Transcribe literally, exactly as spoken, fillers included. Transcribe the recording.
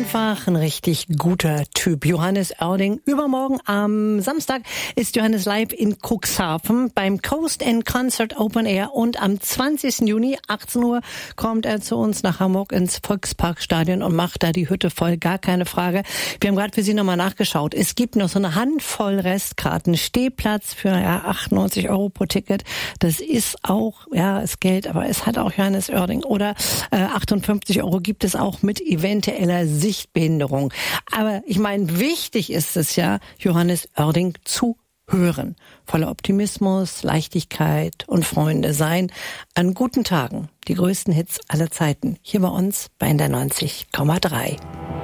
Einfach ein richtig guter Typ. Johannes Oerding. Übermorgen am Samstag ist Johannes live in Cuxhaven beim Coast and Concert Open Air und am zwanzigsten Juni, achtzehn Uhr, kommt er zu uns nach Hamburg ins Volksparkstadion und macht da die Hütte voll, gar keine Frage. Wir haben gerade für Sie nochmal nachgeschaut. Es gibt noch so eine Handvoll Restkarten. Stehplatz für ja, achtundneunzig Euro pro Ticket. Das ist auch, ja, ist Geld, aber es hat auch Johannes Oerding. Oder äh, achtundfünfzig Euro gibt es auch mit eventueller Sichtbehinderung. Aber ich meine, wichtig ist es ja, Johannes Oerding zu hören. Voller Optimismus, Leichtigkeit und Freunde sein. An guten Tagen die größten Hits aller Zeiten. Hier bei uns bei N D R neunzig Komma drei.